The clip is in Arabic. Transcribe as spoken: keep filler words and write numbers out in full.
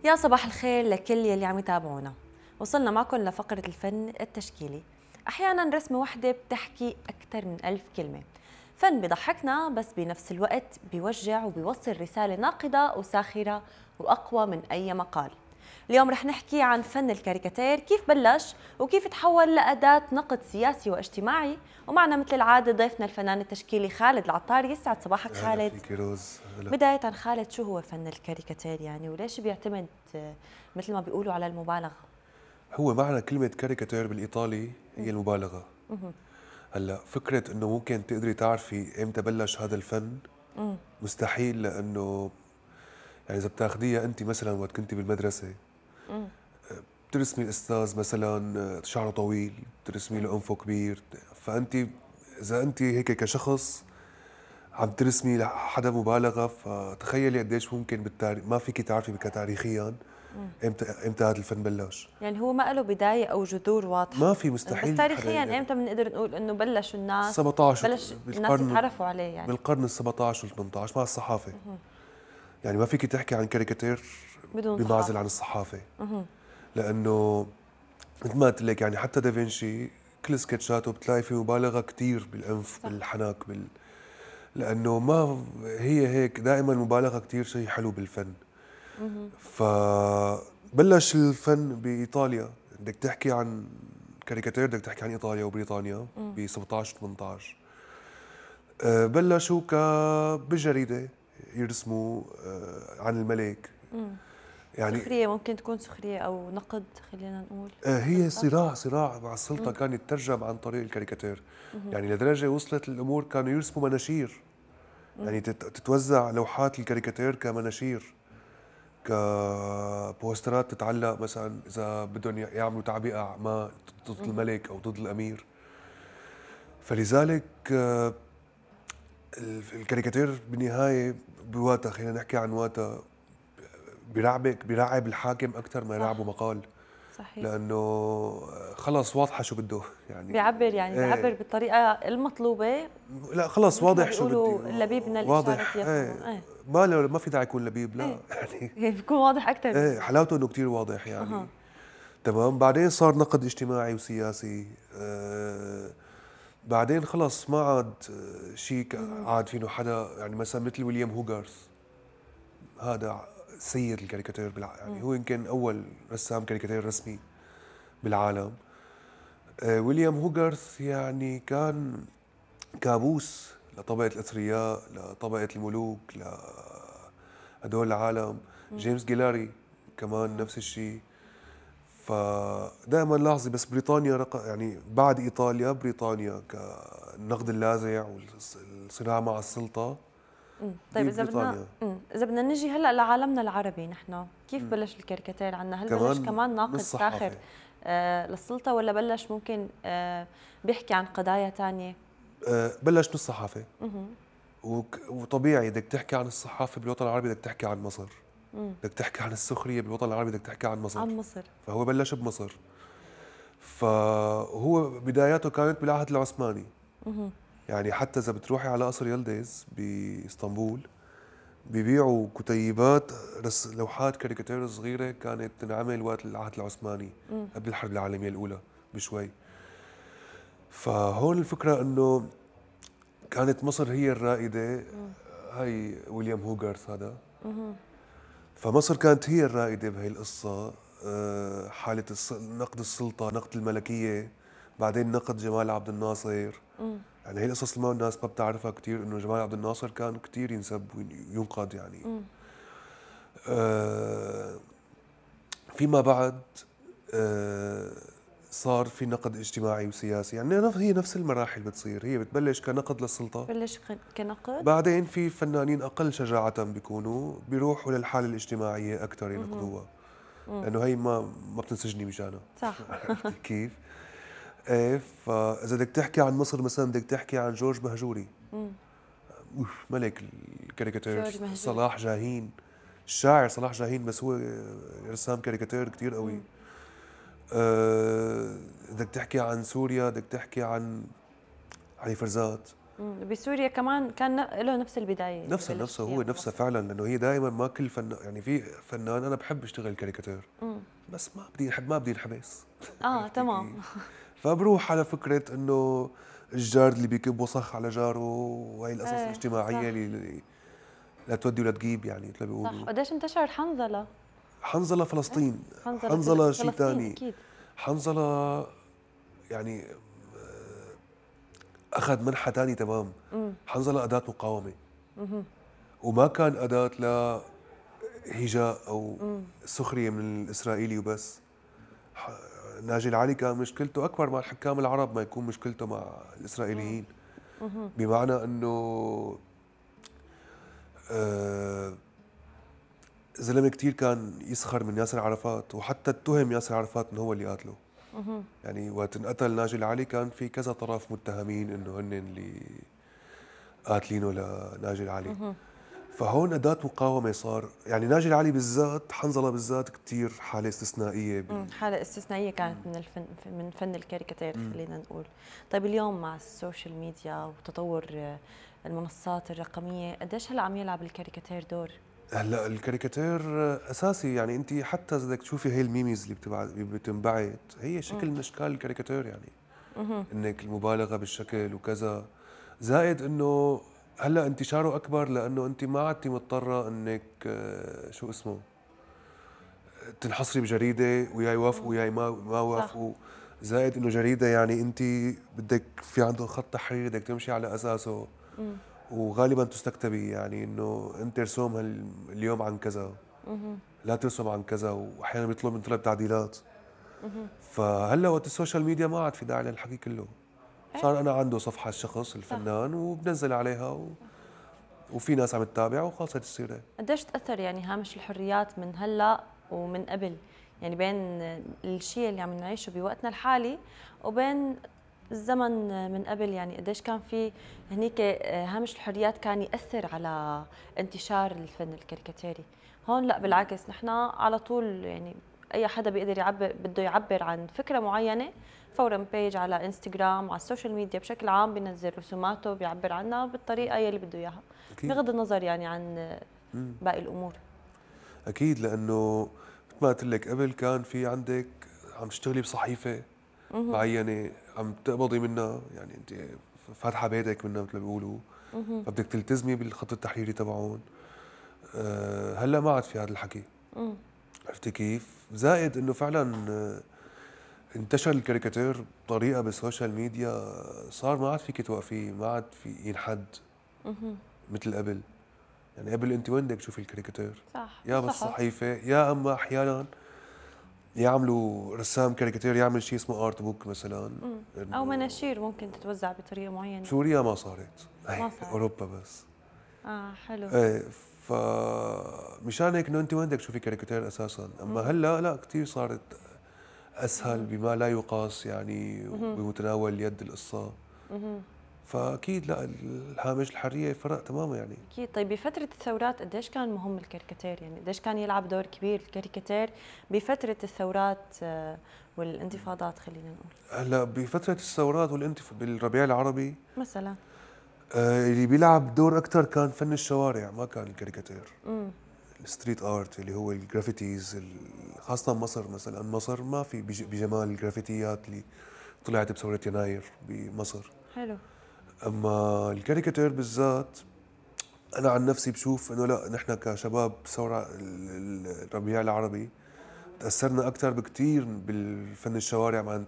يا صباح الخير لكل يلي عم يتابعونا. وصلنا معكم لفقرة الفن التشكيلي. أحياناً رسمة واحدة بتحكي أكثر من ألف كلمة. فن بيضحكنا بس بنفس الوقت بيوجع وبيوصل رسالة ناقدة وساخرة وأقوى من أي مقال. اليوم رح نحكي عن فن الكاريكاتير، كيف بلش وكيف تحول لأداة نقد سياسي واجتماعي. ومعنا مثل العادة ضيفنا الفنان التشكيلي خالد العطار. يسعد صباحك هلا خالد. فيك روز. هلا. بداية خالد، شو هو فن الكاريكاتير يعني، وليش بيعتمد آه، مثل ما بيقولوا على المبالغة؟ هو معنى كلمة كاريكاتير بالإيطالي هي المبالغة. هلا فكرة إنه ممكن تقدري تعرفي إمتى بلش هذا الفن مستحيل، لأنه يعني إذا بتاخديها أنت مثلا وقت كنتي بالمدرسة بترسمي الأستاذ مثلا شعره طويل، بترسمي له أنفه كبير، فأنت إذا أنت هيك كشخص عم ترسمي لحدا مبالغة، فتخيلي قديش ممكن بالتاريخ ما فيك تعرفي كتاريخيا امتى امتى هذا الفن بلش. يعني هو ما له بداية أو جذور ما واضحة، في، بس مستحيل حدا تاريخيا يقدر. إمتى بنقدر نقول إنه بلشوا الناس، سبعطعش بلش الناس بالقرن يتعرفوا عليه يعني؟ بالقرن ال سبعطعش وال ثمانطعش مع الصحافة. يعني ما فيك تحكي عن كاريكاتير بدون بمعزل صحافة. عن الصحافة، لأنه مثل ما قلت لك يعني حتى دافنشي كل سكتشاته بتلاقي في مبالغة كتير بالأنف صح. بالحنك بال... لأنه ما هي هيك دائما مبالغة كتير شيء حلو بالفن. فبلش الفن بإيطاليا. بدك تحكي عن كاريكاتير بدك تحكي عن إيطاليا وبريطانيا ب سبعطعش ثمانطعش. أه، بلشوا ك بجريدة يرسموا أه، عن الملك يعني. سخرية، ممكن تكون سخرية أو نقد، خلينا نقول أه، هي السلطة. صراع صراع مع السلطة كان يترجم عن طريق الكاريكاتير. يعني لدرجة وصلت الأمور كانوا يرسموا مناشير، يعني تت- تتوزع لوحات الكاريكاتير كمناشير، كبوسترات تتعلق مثلا إذا بدهم يعملوا تعبئة أعمال ضد الملك أو ضد الأمير. فلذلك أه، الكاريكاتير بالنهاية بوقتها، خلينا نحكي عن وقتها، بيرعبك بيرعب الحاكم أكثر ما يرعبه صح. مقال، صحيح. لأنه خلص واضحة شو بده يعني. بيعبر يعني بيعبر ايه، بالطريقة المطلوبة. لا خلص مثل ما واضح شو بدي، بيقولوا اللبيب من الإشارة واضح يفهم. ايه. ايه. ما له ما في داعي يكون لبيب، لا ايه. يعني. يعني بيكون واضح أكثر ايه، من. حلاوته انه كتير واضح يعني. اها. تمام. بعدين صار نقد اجتماعي وسياسي. آه بعدين خلص ما عاد شيء عاد فينه حدا، يعني مثلا مثل ويليام هوغارث، هذا سيد الكاريكاتير بالع... يعني هو يمكن اول رسام كاريكاتير رسمي بالعالم. آه ويليام هوغارث يعني كان كابوس لطبقة الأثرياء، لطبقة الملوك، لهدول العالم. جيمس جيلاري كمان نفس الشيء. فدائما لاحظي بس بريطانيا رق... يعني بعد إيطاليا بريطانيا كالنقد اللاذع والصراع مع السلطة مم. طيب اذا بدنا ببريطانيا. مم. اذا بدنا نجي هلا لعالمنا العربي، نحن كيف بلش الكاريكاتير عنا؟ هل بلش كمان كمان من ناقد ساخر الصحافة. آه للسلطه، ولا بلش ممكن آه بيحكي عن قضايا تانية؟ أه بلش من الصحافة. وك... وطبيعي بدك تحكي عن الصحافة بالوطن العربي بدك تحكي عن مصر، بدك تحكي عن السخرية بالوطن العربي بدك تحكي عن مصر. عن مصر. فهو بلش بمصر. فهو بداياته كانت بالعهد العثماني. يعني حتى إذا بتروحي على قصر يلدز بإسطنبول بيبيعوا كتيبات رس لوحات كاريكاتير صغيرة كانت تنعمل وقت العهد العثماني قبل الحرب العالمية الأولى بشوي. فهون الفكرة إنه كانت مصر هي الرائدة. هاي ويليام هوغارث هذا. فمصر كانت هي الرائدة بهي القصة. آه، حالة الس- نقد السلطة، نقد الملكية، بعدين نقد جمال عبد الناصر. يعني هي القصص اللي ما الناس ما بتعرفها كثير، انه جمال عبد الناصر كان كثير ينسب وينقد يعني. آه، فيما بعد آه، صار في نقد اجتماعي وسياسي، يعني نف- هي نفس المراحل بتصير. هي بتبلش كنقد للسلطة، بلش ك- كنقد. بعدين في فنانين أقل شجاعة بيكونوا بيروحوا للحالة الاجتماعية أكثر ينقدوها، لأنه هي ما ما بتنسجني مشانها. صح. عرفتي كيف؟ ايه. فإذا بدك تحكي عن مصر مثلا بدك تحكي عن جورج مهجوري. أوف، ملك الكاريكاتير. جورج مهجوري. صلاح جاهين، الشاعر صلاح جاهين، بس هو رسام كاريكاتير كتير قوي. أه بدك تحكي عن سوريا بدك تحكي عن علي فرزات. مم. بسوريا كمان كان ن- له نفس البدايه نفسه بلش نفسه فيها هو من نفسه مصر. فعلا، لانه هي دائما ما كل فنان، يعني في فنان انا بحب اشتغل كاريكاتير مم. بس ما بدي ما بدي انحبس. اه عرفتي تمام. كيف؟ فبروح على فكره انه الجار اللي بيكب وسخ على جاره، وهي القصص ايه الاجتماعيه صح. اللي لا تودي ولا تجيب، يعني مثل ما صح، بيقولوا. قديش انتشر حنظله. حنظله ايه فلسطين. حنظله فل... حنظله شيء فلسطين ثاني. اكيد. حنظله يعني اخذ منحى ثاني تمام. امم. حنظله اداه مقاومه، امم. وما كان اداه لهجاء او امم. سخريه من الاسرائيلي وبس. ح- ناجي العلي كان مشكلته اكبر مع الحكام العرب ما يكون مشكلته مع الاسرائيليين، امم. بمعنى انه آه، زلمه كتير كان يسخر من ياسر عرفات، وحتى اتهم ياسر عرفات انه هو اللي قاتله. امم. يعني وقت انقتل ناجي العلي كان في كذا طرف متهمين انه هن اللي قاتلينه لناجي العلي. امم. فهون أداة مقاومة صار، يعني ناجي العلي بالذات، حنظلة بالذات كتير حالة استثنائية امم. بال... حالة استثنائية كانت من الفن، من فن الكاريكاتير خلينا نقول. طيب اليوم مع السوشيال ميديا وتطور آه، المنصات الرقمية، قديش هلا عم يلعب الكاريكاتير دور؟ هلا الكاريكاتير اساسي، يعني انت حتى اذا بدك تشوفي هي الميميز اللي بتبعت بتنبعت هي شكل من اشكال الكاريكاتير، يعني امم. انك المبالغه بالشكل وكذا. زائد انه هلا انتشاره اكبر لانه انت ما عدتي مضطره انك آه، شو اسمه تنحصري بجريده ويا يوافقوا ويا ما ما صح. يوافقوا. زائد انه جريده يعني انت بدك في عندهم خط تحرير بدك تمشي على اساسه، امم. وغالبا تستكتبي، يعني انه انت ارسم هال- اليوم عن كذا، امم. لا ترسم عن كذا، واحيانا بيطلب من طلب تعديلات. امم. فهلا وقت السوشيال ميديا ما عاد في داعي للحكي كله. ايه صار انا عنده صفحه الشخص صح. الفنان وبنزل عليها و... وفي ناس عم تتابع وخلصت السيره. قديش تأثر يعني هامش الحريات من هلا ومن قبل، يعني بين الشيء اللي عم نعيشه بوقتنا الحالي وبين الزمن من قبل، يعني قديش كان في هنيك هامش الحريات كان يأثر على انتشار الفن الكاريكاتيري. هون لا بالعكس، نحن على طول يعني اي حدا بيقدر يعبر، بده يعبر عن فكرة معينة، فورا بيج على انستغرام، على السوشيال ميديا بشكل عام بينزل رسوماته بيعبر عنها بالطريقة يلي بده اياها، اكيد. بغض النظر يعني عن مم. باقي الامور. اكيد، لانه مثل ما قلت لك قبل كان في عندك عم تشتغلي بصحيفه اها. معينه عم تقبضي منها، يعني انت فاتحه بيتك منها مثل ما بيقولوا، اها. فبدك تلتزمي بالخط التحريري تبعهم. أه هلا ما عاد في هذا الحكي. امم. عرفتي كيف؟ زائد انه فعلا آه، انتشر الكاريكاتير بطريقه بالسوشيال ميديا، صار ما عاد فيك توقفيه، ما عاد في ينحد اها. مثل قبل. يعني قبل انت وين بدك تشوفي الكاريكاتير؟ صح يا بالصحف. بالصحيفه، يا اما احيانا يعملوا رسام كاريكاتير يعمل شيء اسمه ارت بوك مثلا. امم. او انه مناشير ممكن تتوزع بطريقه معينه. سوريا ما صارت، هي ما صار. اوروبا بس. اه حلو. ايه. ف مشان هيك انه انت وين بدك تشوفي كاريكاتير اساسا، اما امم. هلا لا كثير صارت اسهل بما لا يقاس، يعني اها. بمتناول يد القصه. اها. فاكيد لا الهامش الحريه فرق تماما يعني. اكيد. طيب بفتره الثورات قديش كان مهم الكاريكاتير، يعني قديش كان يلعب دور كبير الكاريكاتير بفتره الثورات آه، والانتفاضات خلينا نقول؟ هلا بفتره الثورات والانتف بالربيع العربي مثلا. آه، اللي بيلعب دور اكثر كان فن الشوارع، ما كان الكاريكاتير. امم. الستريت ارت اللي هو الجرافيتيز ال- خاصة مصر، مثلا مصر ما في بج- بجمال الجرافيتيات اللي طلعت بثورة يناير بمصر. حلو. اما الكاريكاتير بالذات انا عن نفسي بشوف انه لا، نحن كشباب ثورة ال- ال- الربيع العربي تأثرنا اكثر بكثير بالفن الشوارع مع